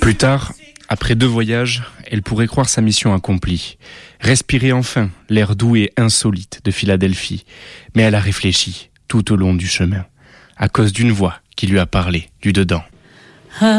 Plus tard, après 2 voyages, elle pourrait croire sa mission accomplie. Respirer enfin l'air doux et insolite de Philadelphie. Mais elle a réfléchi tout au long du chemin, à cause d'une voix qui lui a parlé du dedans.